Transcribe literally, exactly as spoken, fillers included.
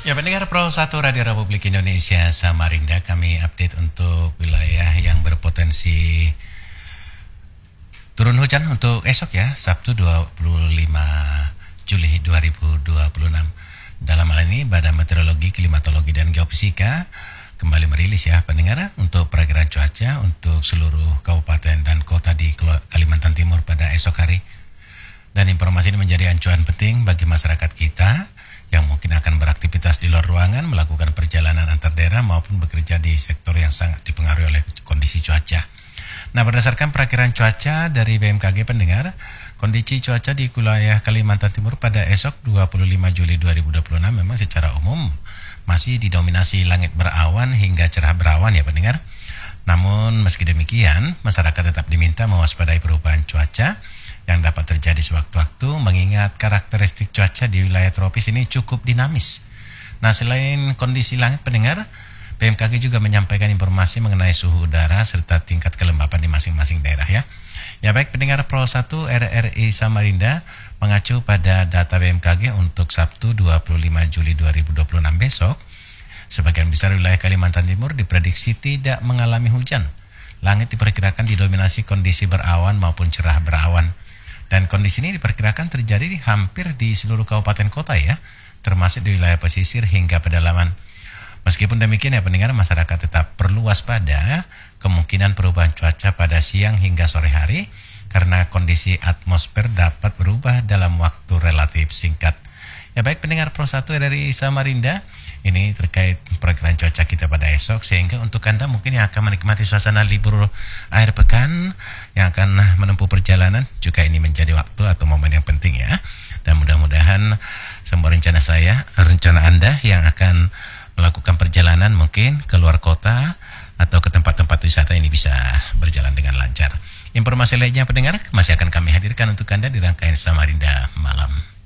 Ya, pendengar Pro satu Radio Republik Indonesia Samarinda, kami update untuk wilayah yang berpotensi turun hujan untuk esok ya, Sabtu dua puluh lima Juli dua ribu dua puluh enam. Dalam hal ini, Badan Meteorologi, Klimatologi, dan Geofisika kembali merilis ya pendengar untuk perakiraan cuaca untuk seluruh kabupaten dan kota di Kalimantan Timur pada esok hari. Dan informasi ini menjadi acuan penting bagi masyarakat kita yang mungkin akan beraktivitas di luar ruangan, melakukan perjalanan antar daerah maupun bekerja di sektor yang sangat dipengaruhi oleh kondisi cuaca. Nah, berdasarkan perakiraan cuaca dari B M K G pendengar, kondisi cuaca di wilayah Kalimantan Timur pada esok dua puluh lima Juli dua ribu dua puluh enam memang secara umum masih didominasi langit berawan hingga cerah berawan ya pendengar. Namun meski demikian, masyarakat tetap diminta mewaspadai perubahan cuaca yang dapat terjadi sewaktu-waktu mengingat karakteristik cuaca di wilayah tropis ini cukup dinamis. Nah, selain kondisi langit pendengar, B M K G juga menyampaikan informasi mengenai suhu udara serta tingkat kelembapan di masing-masing daerah ya. Ya baik pendengar Pro satu R R I Samarinda, mengacu pada data B M K G untuk Sabtu dua puluh lima Juli dua ribu dua puluh enam besok, sebagian besar wilayah Kalimantan Timur diprediksi tidak mengalami hujan. Langit diperkirakan didominasi kondisi berawan maupun cerah berawan. Dan kondisi ini diperkirakan terjadi di hampir di seluruh kabupaten kota ya, termasuk di wilayah pesisir hingga pedalaman. Meskipun demikian ya pendengar, masyarakat tetap perlu waspada kemungkinan perubahan cuaca pada siang hingga sore hari karena kondisi atmosfer dapat berubah dalam waktu relatif singkat. Ya baik pendengar Pro satu dari Samarinda, ini terkait perakiraan cuaca kita pada esok, sehingga untuk Anda mungkin yang akan menikmati suasana libur akhir pekan, yang akan menempuh perjalanan, juga ini menjadi waktu atau momen yang penting ya. Dan mudah-mudahan semua rencana saya, rencana Anda yang akan melakukan perjalanan mungkin ke luar kota atau ke tempat-tempat wisata ini bisa berjalan dengan lancar. Informasi lainnya pendengar masih akan kami hadirkan untuk Anda di rangkaian Samarinda Malam.